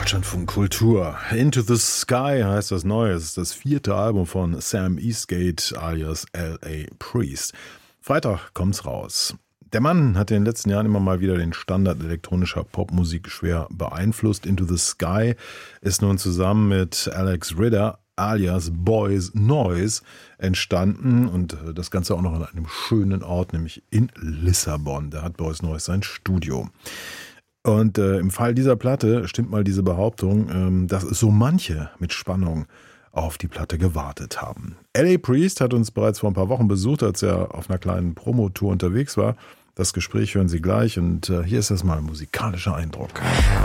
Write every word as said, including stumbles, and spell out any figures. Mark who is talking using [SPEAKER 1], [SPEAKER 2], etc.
[SPEAKER 1] Deutschlandfunk Kultur. Into the Sky heißt das Neue. Es ist das vierte Album von Sam Eastgate alias L A Priest. Freitag kommt's raus. Der Mann hat in den letzten Jahren immer mal wieder den Standard elektronischer Popmusik schwer beeinflusst. Into the Sky ist nun zusammen mit Alex Ritter alias Boys Noise entstanden und das Ganze auch noch an einem schönen Ort, nämlich in Lissabon. Da hat Boys Noise sein Studio. Und äh, im Fall dieser Platte stimmt mal diese Behauptung, ähm, dass so manche mit Spannung auf die Platte gewartet haben. L A Priest hat uns bereits vor ein paar Wochen besucht, als er auf einer kleinen Promotour unterwegs war. Das Gespräch hören Sie gleich und äh, hier ist erstmal ein musikalischer Eindruck.